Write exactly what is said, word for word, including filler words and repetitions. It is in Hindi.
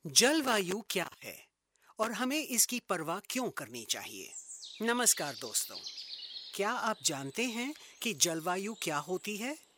जलवायु क्या है और हमें इसकी परवाह क्यों करनी चाहिए? नमस्कार दोस्तों, क्या आप जानते हैं कि जलवायु क्या होती है?